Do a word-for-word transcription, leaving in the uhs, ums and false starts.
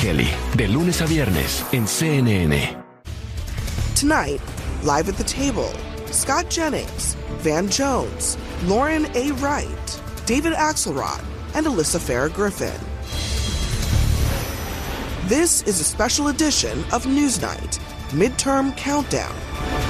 Kelly, de lunes a viernes en C N N. Tonight, live at the table, Scott Jennings, Van Jones, Lauren A. Wright, David Axelrod, and Alyssa Farah-Griffin. This is a special edition of Newsnight, Midterm Countdown,